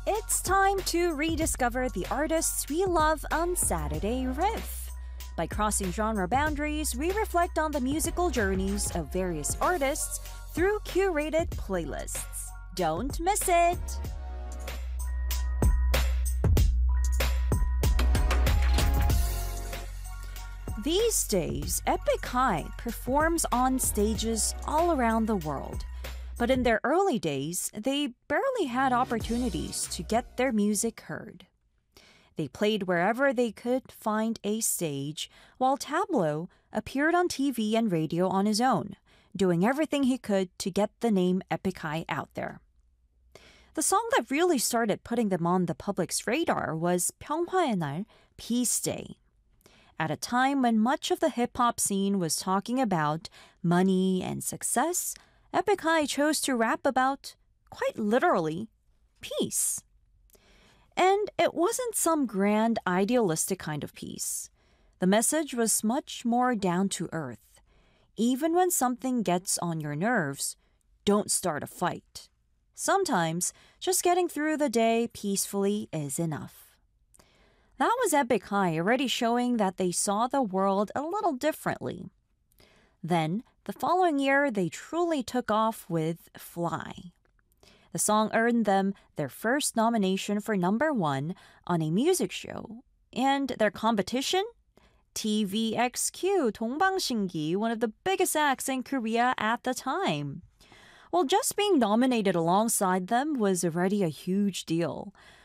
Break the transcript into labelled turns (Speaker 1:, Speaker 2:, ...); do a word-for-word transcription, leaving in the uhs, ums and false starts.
Speaker 1: It's time to rediscover the artists we love on Saturday Riff. By crossing genre boundaries, we reflect on the musical journeys of various artists through curated playlists. Don't miss it! These days, Epic High performs on stages all around the world. But in their early days, they barely had opportunities to get their music heard. They played wherever they could find a stage, while Tableau appeared on T V and radio on his own, doing everything he could to get the name Epic High out there. The song that really started putting them on the public's radar was 평화의 날, Peace Day. At a time when much of the hip-hop scene was talking about money and success, Epic High chose to rap about, quite literally, peace. And it wasn't some grand idealistic kind of peace. The message was much more down to earth. Even when something gets on your nerves, don't start a fight. Sometimes, just getting through the day peacefully is enough. That was Epic High already showing that they saw the world a little differently. Then, the following year, they truly took off with Fly. The song earned them their first nomination for number one on a music show. And their competition? T V X Q 동방신기, one of the biggest acts in Korea at the time. Well, just being nominated alongside them was already a huge deal.